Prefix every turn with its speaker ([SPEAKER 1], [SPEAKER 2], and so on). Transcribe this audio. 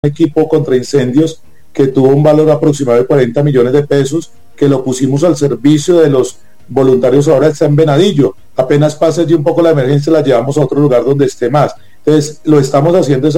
[SPEAKER 1] equipo contra incendios que tuvo un valor aproximado de 40 millones de pesos, que lo pusimos al servicio de los voluntarios. Ahora está en Venadillo, apenas pase de un poco la emergencia la llevamos a otro lugar donde esté más. Entonces lo estamos haciendo